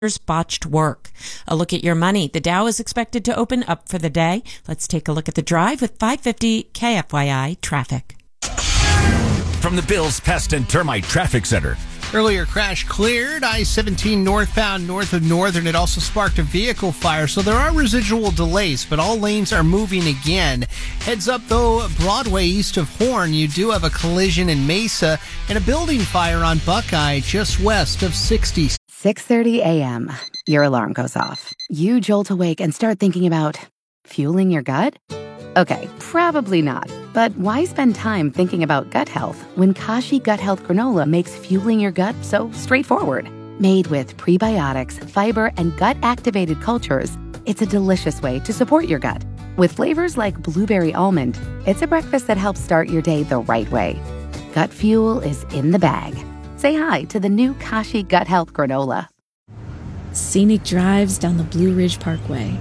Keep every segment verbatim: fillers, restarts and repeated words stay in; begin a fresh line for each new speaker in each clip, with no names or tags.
botched work. A look at your money. The Dow is expected to open up for the day. Let's take a look at the drive with five fifty K F Y I traffic.
From the Bills Pest and Termite Traffic Center.
Earlier crash cleared, I seventeen northbound north of Northern. It also sparked a vehicle fire, so there are residual delays, but all lanes are moving again. Heads up, though, Broadway east of Horn, you do have a collision in Mesa and a building fire on Buckeye just west of sixty.
six thirty a.m. Your alarm goes off. You jolt awake and start thinking about fueling your gut? Okay, probably not. But why spend time thinking about gut health when Kashi Gut Health Granola makes fueling your gut so straightforward? Made with prebiotics, fiber, and gut-activated cultures, it's a delicious way to support your gut. With flavors like blueberry almond, it's a breakfast that helps start your day the right way. Gut fuel is in the bag. Say hi to the new Kashi Gut Health Granola.
Scenic drives down the Blue Ridge Parkway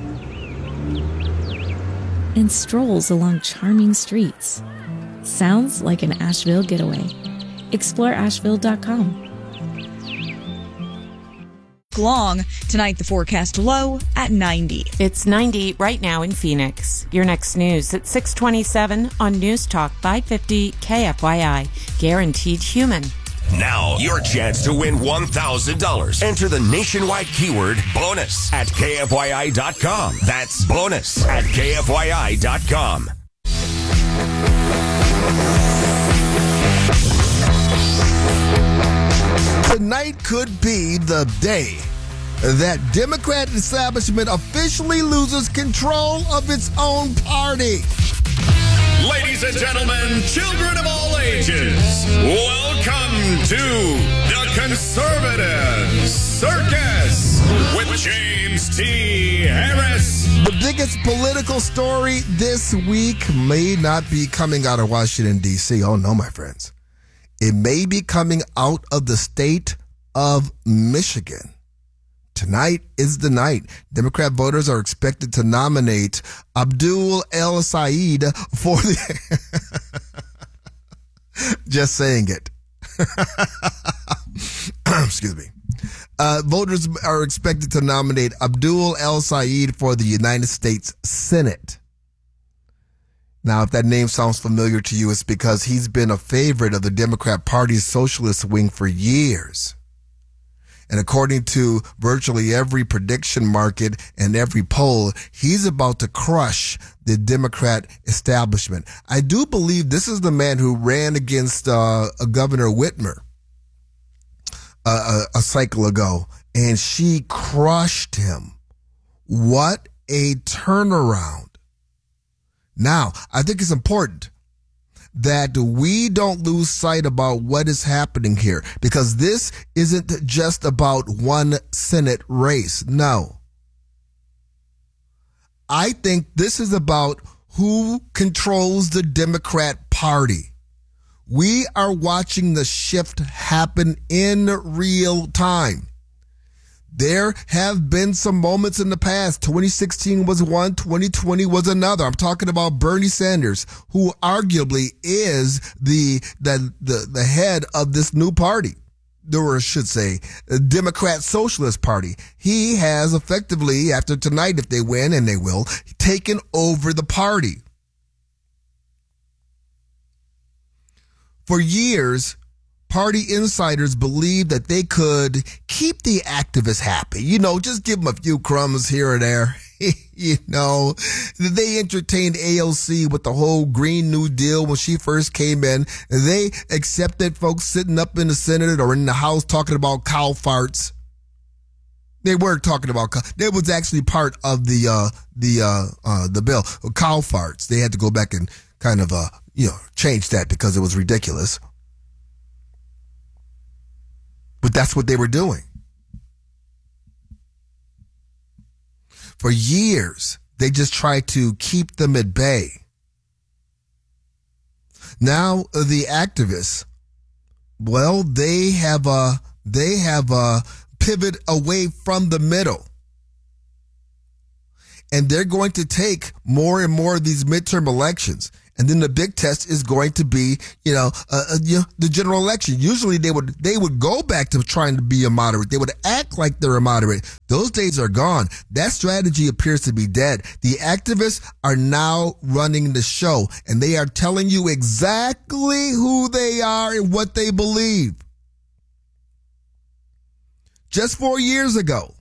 and strolls along charming streets. Sounds like an Asheville getaway. Explore Asheville dot com.
Long. Tonight, the forecast low at ninety.
It's ninety right now in Phoenix. Your next news at six twenty-seven on News Talk five fifty K F Y I. Guaranteed human.
Now, your chance to win one thousand dollars. Enter the nationwide keyword bonus at K F Y I dot com. That's bonus at K F Y I dot com.
Tonight could be the day that Democrat establishment officially loses control of its own party.
Ladies and gentlemen, children of all ages, welcome to the Conservative Circus with James T. Harris.
The biggest political story this week may not be coming out of Washington, D C. Oh, no, my friends. It may be coming out of the state of Michigan. Tonight is the night. Democrat voters are expected to nominate Abdul El-Sayed for the... Just saying it. Excuse me. Uh, voters are expected to nominate Abdul El-Sayed for the United States Senate. Now, if that name sounds familiar to you, it's because he's been a favorite of the Democrat Party's socialist wing for years. And according to virtually every prediction market and every poll, he's about to crush the Democrat establishment. I do believe this is the man who ran against uh, Governor Whitmer uh, a, a cycle ago, and she crushed him. What a turnaround. Now, I think it's important that we don't lose sight about what is happening here, because this isn't just about one Senate race. No. I think this is about who controls the Democrat Party. We are watching the shift happen in real time. There have been some moments in the past. twenty sixteen was one, twenty twenty was another. I'm talking about Bernie Sanders, who arguably is the the the, the head of this new party, or I should say, Democrat Socialist Party. He has effectively, after tonight, if they win, and they will, taken over the party. For years, party insiders believed that they could keep the activists happy. You know, just give them a few crumbs here or there. You know, they entertained A O C with the whole Green New Deal when she first came in. They accepted folks sitting up in the Senate or in the House talking about cow farts. They weren't talking about cow. That was actually part of the uh, the uh, uh, the bill. Cow farts. They had to go back and kind of uh, you know change that because it was ridiculous. But that's what they were doing. For years, they just tried to keep them at bay. Now, the activists, well, they have a, they have a pivot away from the middle. And they're going to take more and more of these midterm elections, And then the big test is going to be, you know, uh, uh, you know, the general election. Usually they would they would go back to trying to be a moderate. They would act like they're a moderate. Those days are gone. That strategy appears to be dead. The activists are now running the show, and they are telling you exactly who they are and what they believe. Just four years ago,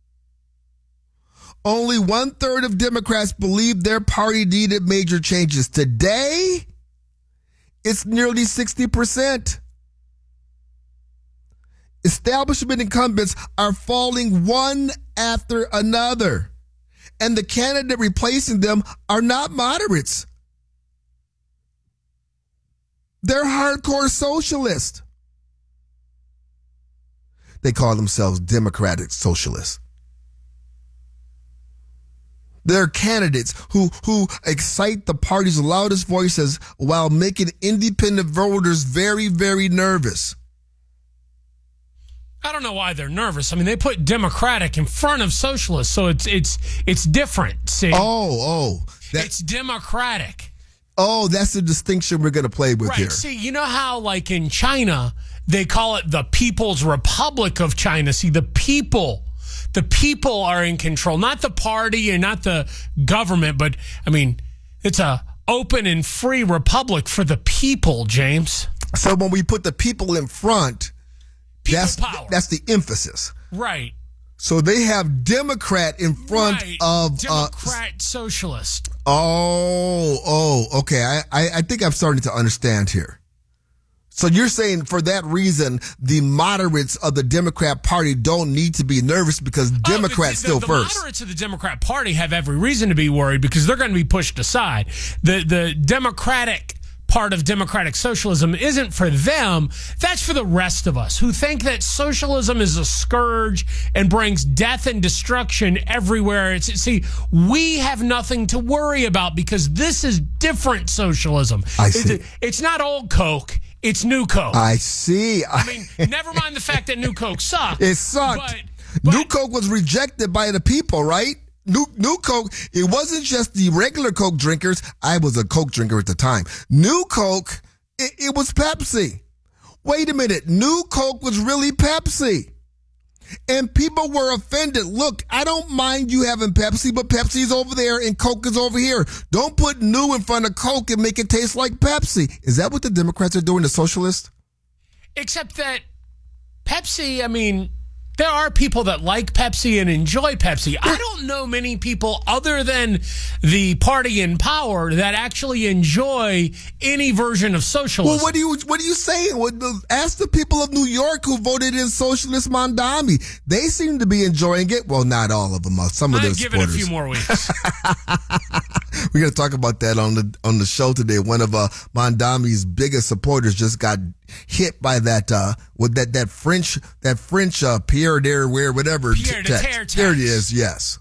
only one third of Democrats believed their party needed major changes. Today, it's nearly sixty percent. Establishment incumbents are falling one after another, and the candidate replacing them are not moderates. They're hardcore socialists. They call themselves democratic socialists. They're candidates who, who excite the party's loudest voices while making independent voters very, very nervous.
I don't know why they're nervous. I mean, they put Democratic in front of socialist, so it's it's it's different. See?
Oh, oh.
That, it's Democratic.
Oh, that's the distinction we're going to play with
right.
here.
See, you know how, like in China, they call it the People's Republic of China. See, the people... The people are in control, not the party and not the government, but, I mean, it's a open and free republic for the people, James.
So when we put the people in front,
people
that's,
power.
that's the emphasis.
Right.
So they have Democrat in front
right.
of...
Democrat uh, socialist.
Oh, oh, okay. I, I, I think I'm starting to understand here. So you're saying for that reason, the moderates of the Democrat Party don't need to be nervous because Democrats
oh, the, the,
still
the
first.
The moderates of the Democrat Party have every reason to be worried because they're going to be pushed aside. The the Democratic part of democratic socialism isn't for them. That's for the rest of us who think that socialism is a scourge and brings death and destruction everywhere. It's, see, we have nothing to worry about because this is different socialism.
I see.
It's, it's not old Coke. It's New Coke.
I see.
I mean, never mind the fact that New Coke sucked.
It sucked.
But, but,
New Coke was rejected by the people, right? New New Coke, it wasn't just the regular Coke drinkers. I was a Coke drinker at the time. New Coke, it, it was Pepsi. Wait a minute. New Coke was really Pepsi. And people were offended. Look, I don't mind you having Pepsi, but Pepsi's over there and Coke is over here. Don't put new in front of Coke and make it taste like Pepsi. Is that what the Democrats are doing, the socialists?
Except that Pepsi, I mean, there are people that like Pepsi and enjoy Pepsi. I don't know many people other than the party in power that actually enjoy any version of socialism.
Well, what do you what are you saying? What the, ask the people of New York who voted in Socialist Mondami. They seem to be enjoying it. Well, not all of them. Some of their
I'd give
supporters.
it a few more weeks.
We're going to talk about that on the on the show today. One of uh, Mondami's biggest supporters just got hit by that uh, with that that French that French uh, Pierre there where whatever
Pierre de Terre tax.
There it is. Yes.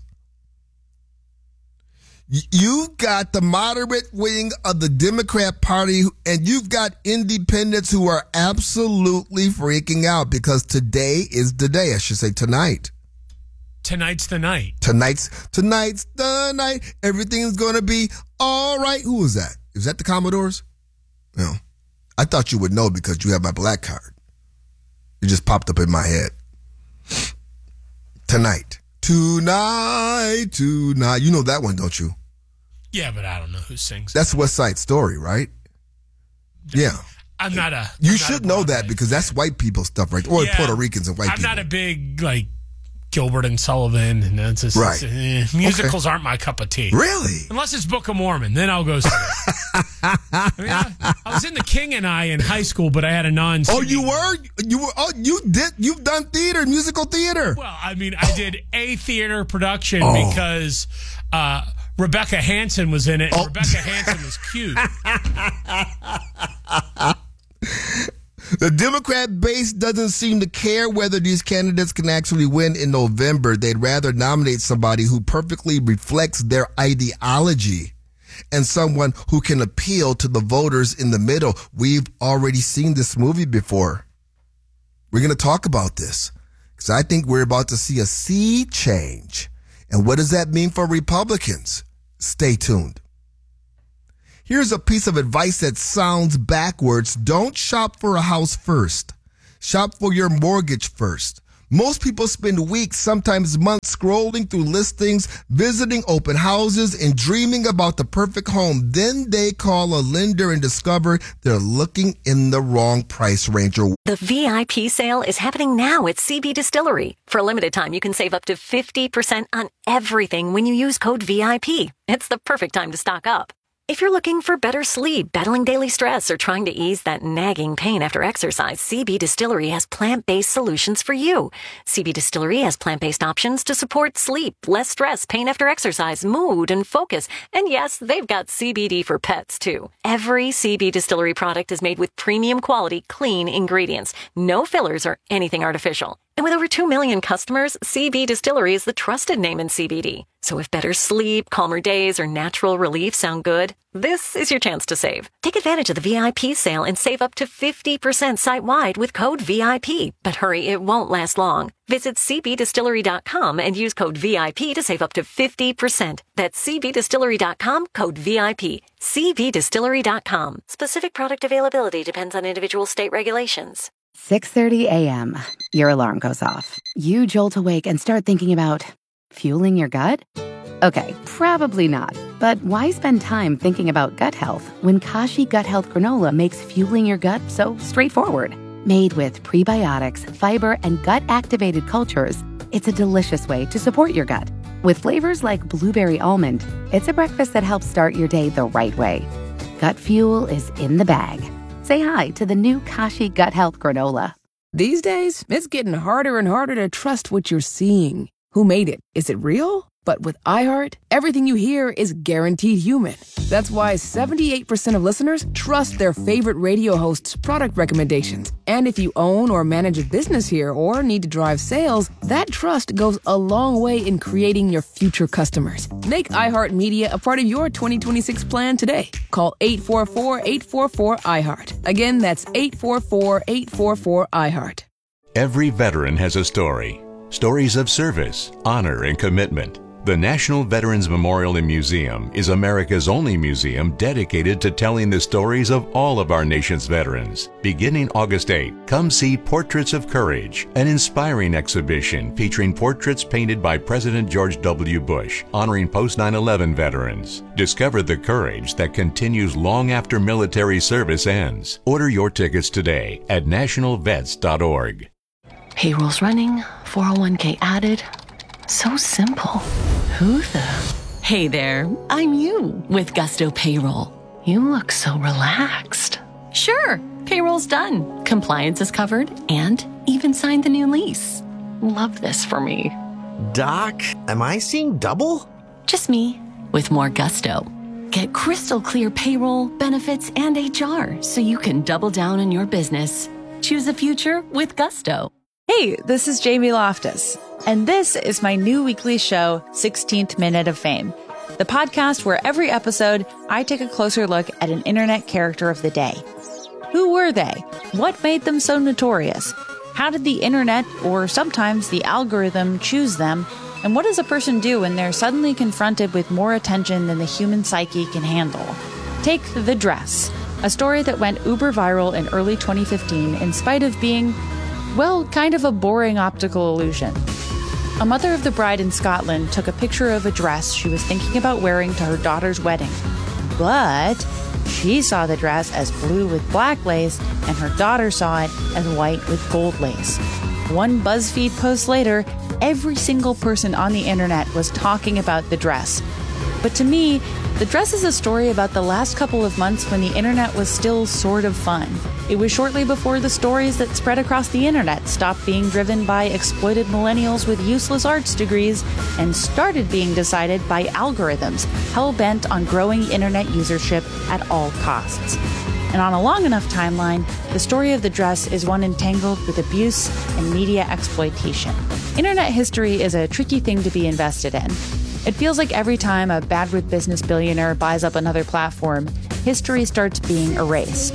You've got the moderate wing of the Democrat Party, and you've got independents who are absolutely freaking out because today is the day. I should say tonight.
Tonight's the night.
Tonight's tonight's the night. Everything's going to be all right. Who was that? Is that the Commodores? No. I thought you would know because you have my black card. It just popped up in my head. Tonight. Tonight, tonight. You know that one, don't you?
Yeah, but I don't know who sings.
That's West Side Story, right? Yeah.
I'm not a...
You
I'm
should
a
know that because that's white people stuff, right? Or
yeah,
Puerto Ricans and white
I'm
people.
I'm not a big, like... Gilbert and Sullivan, and that's just,
right.
Eh, musicals okay. aren't my cup of tea.
Really?
Unless it's Book of Mormon, then I'll go see it. I, mean, I, I was in The King and I in high school, but I had a non.
Oh, you were? You were? Oh, you did? You've done theater, musical theater.
Well, I mean, I did a theater production
oh.
because uh, Rebecca Hanson was in it. And oh. Rebecca Hanson was cute.
The Democrat base doesn't seem to care whether these candidates can actually win in November. They'd rather nominate somebody who perfectly reflects their ideology and someone who can appeal to the voters in the middle. We've already seen this movie before. We're going to talk about this because I think we're about to see a sea change. And what does that mean for Republicans? Stay tuned. Here's a piece of advice that sounds backwards. Don't shop for a house first. Shop for your mortgage first. Most people spend weeks, sometimes months, scrolling through listings, visiting open houses, and dreaming about the perfect home. Then they call a lender and discover they're looking in the wrong price range.
The V I P sale is happening now at C B Distillery. For a limited time, you can save up to fifty percent on everything when you use code V I P. It's the perfect time to stock up. If you're looking for better sleep, battling daily stress, or trying to ease that nagging pain after exercise, C B Distillery has plant-based solutions for you. C B Distillery has plant-based options to support sleep, less stress, pain after exercise, mood, and focus. And yes, they've got C B D for pets, too. Every C B Distillery product is made with premium quality, clean ingredients. No fillers or anything artificial. And with over two million customers, C B Distillery is the trusted name in C B D. So if better sleep, calmer days, or natural relief sound good, this is your chance to save. Take advantage of the V I P sale and save up to fifty percent site-wide with code V I P. But hurry, it won't last long. Visit C B distillery dot com and use code V I P to save up to fifty percent. That's C B distillery dot com, code V I P. C B distillery dot com. Specific product availability depends on individual state regulations.
six thirty a.m. Your alarm goes off. You jolt awake and start thinking about fueling your gut? Okay, probably not. But why spend time thinking about gut health when Kashi Gut Health Granola makes fueling your gut so straightforward? Made with prebiotics, fiber, and gut-activated cultures, it's a delicious way to support your gut. With flavors like blueberry almond, it's a breakfast that helps start your day the right way. Gut fuel is in the bag. Say hi to the new Kashi Gut Health Granola.
These days, it's getting harder and harder to trust what you're seeing. Who made it? Is it real? But with iHeart, everything you hear is guaranteed human. That's why seventy-eight percent of listeners trust their favorite radio hosts' product recommendations. And if you own or manage a business here or need to drive sales, that trust goes a long way in creating your future customers. Make iHeartMedia a part of your twenty twenty-six plan today. Call eight four four, eight four four, iHeart. Again, that's eight four four, eight four four, iHeart.
Every veteran has a story. Stories of service, honor, and commitment. The National Veterans Memorial and Museum is America's only museum dedicated to telling the stories of all of our nation's veterans. Beginning August eighth, come see Portraits of Courage, an inspiring exhibition featuring portraits painted by President George W. Bush, honoring post nine eleven veterans. Discover the courage that continues long after military service ends. Order your tickets today at national vets dot org.
Payroll's running, four oh one k added. So simple. Who the? Hey there, I'm you with Gusto Payroll. You look so relaxed. Sure, payroll's done. Compliance is covered and even signed the new lease. Love this for me.
Doc, am I seeing double?
Just me with more gusto. Get crystal clear payroll, benefits, and H R so you can double down on your business. Choose a future with Gusto.
Hey, this is Jamie Loftus, and this is my new weekly show, sixteenth Minute of Fame, the podcast where every episode I take a closer look at an internet character of the day. Who were they? What made them so notorious? How did the internet, or sometimes the algorithm, choose them? And what does a person do when they're suddenly confronted with more attention than the human psyche can handle? Take The Dress, a story that went uber viral in early twenty fifteen in spite of being, well, kind of a boring optical illusion. A mother of the bride in Scotland took a picture of a dress she was thinking about wearing to her daughter's wedding. But she saw the dress as blue with black lace, and her daughter saw it as white with gold lace. One BuzzFeed post later, every single person on the internet was talking about the dress. But to me, the dress is a story about the last couple of months when the internet was still sort of fun. It was shortly before the stories that spread across the internet stopped being driven by exploited millennials with useless arts degrees and started being decided by algorithms hell-bent on growing internet usership at all costs. And on a long enough timeline, the story of the dress is one entangled with abuse and media exploitation. Internet history is a tricky thing to be invested in. It feels like every time a bad with business billionaire buys up another platform, history starts being erased.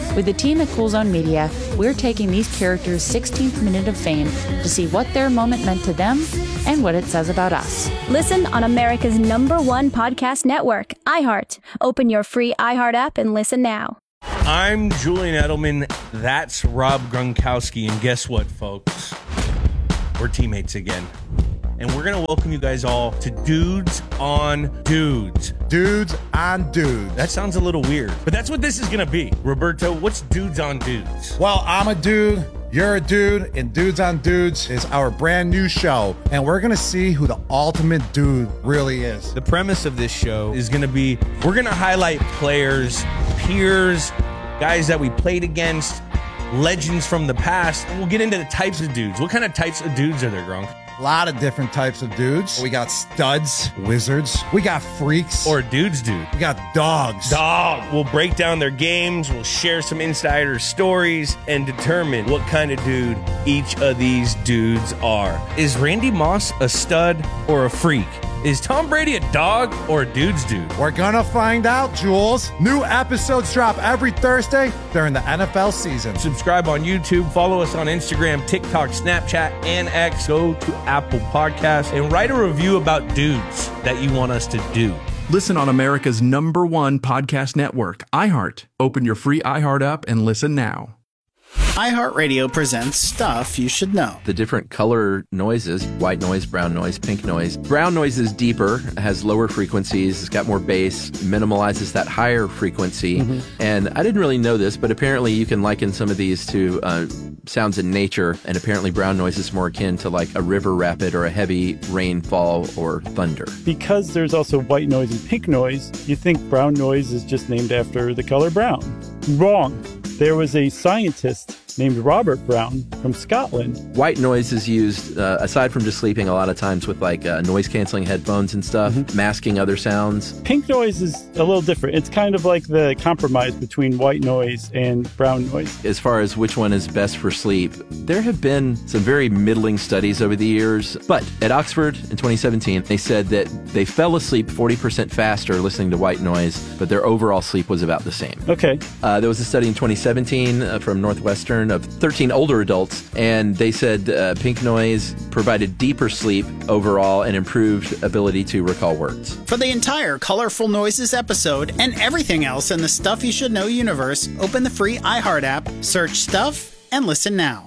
With the team at Cool Zone Media, we're taking these characters' sixteenth minute of fame to see what their moment meant to them and what it says about us.
Listen on America's number one podcast network, iHeart. Open your free iHeart app and listen now.
I'm Julian Edelman. That's Rob Gronkowski. And guess what, folks? We're teammates again. And we're going to welcome you guys all to Dudes on Dudes.
Dudes on Dudes.
That sounds a little weird, but that's what this is going to be. Roberto, what's Dudes on Dudes?
Well, I'm a dude, you're a dude, and Dudes on Dudes is our brand new show. And we're going to see who the ultimate dude really is.
The premise of this show is going to be, we're going to highlight players, peers, guys that we played against, legends from the past, and we'll get into the types of dudes. What kind of types of dudes are there, Gronk?
A lot of different types of dudes. We got studs, wizards. We got freaks.
Or dudes dude.
We got dogs.
Dog. We'll break down their games. We'll share some insider stories and determine what kind of dude each of these dudes are. Is Randy Moss a stud or a freak? Is Tom Brady a dog or a dude's dude?
We're gonna find out, Jules. New episodes drop every Thursday during the N F L season.
Subscribe on YouTube, follow us on Instagram, TikTok, Snapchat, and X. Go to Apple Podcasts and write a review about dudes that you want us to do.
Listen on America's number one podcast network, iHeart. Open your free iHeart app and listen now.
iHeartRadio presents Stuff You Should Know.
The different color noises, white noise, brown noise, pink noise. Brown noise is deeper, has lower frequencies, it's got more bass, minimalizes that higher frequency. Mm-hmm. And I didn't really know this, but apparently you can liken some of these to uh, sounds in nature, and apparently brown noise is more akin to like a river rapid or a heavy rainfall or thunder.
Because there's also white noise and pink noise, you think brown noise is just named after the color brown. Wrong. There was a scientist named Robert Brown from Scotland.
White noise is used, uh, aside from just sleeping, a lot of times with like uh, noise-canceling headphones and stuff, mm-hmm. masking other sounds.
Pink noise is a little different. It's kind of like the compromise between white noise and brown noise.
As far as which one is best for sleep, there have been some very middling studies over the years. But at Oxford in twenty seventeen, they said that they fell asleep forty percent faster listening to white noise, but their overall sleep was about the same.
Okay.
Uh, there was a study in twenty seventeen uh, from Northwestern of thirteen older adults, and they said uh, pink noise provided deeper sleep overall and improved ability to recall words.
For the entire Colorful Noises episode and everything else in the Stuff You Should Know universe, open the free iHeart app, search Stuff, and listen now.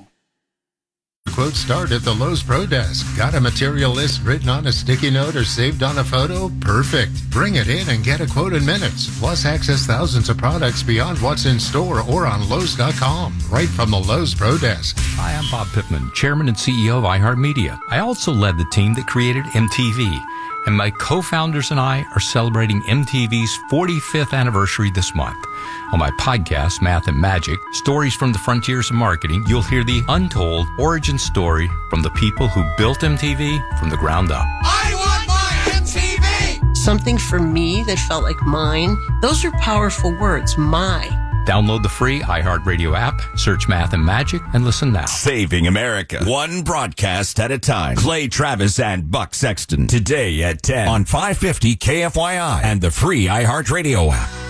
Quote start at the Lowe's Pro Desk. Got a material list written on a sticky note or saved on a photo? Perfect. Bring it in and get a quote in minutes. Plus access thousands of products beyond what's in store or on Lowe's dot com. Right from the Lowe's Pro Desk.
Hi, I'm Bob Pittman, Chairman and C E O of iHeartMedia. I also led the team that created M T V. And my co-founders and I are celebrating M T V's forty-fifth anniversary this month. On my podcast, Math and Magic, Stories from the Frontiers of Marketing, you'll hear the untold origin story from the people who built M T V from the ground up.
I want my M T V! Something for me that felt like mine. Those are powerful words, my.
Download the free iHeartRadio app, search Math and Magic, and listen now.
Saving America, one broadcast at a time. Clay Travis and Buck Sexton, today at ten on five fifty K F Y I and the free iHeartRadio app.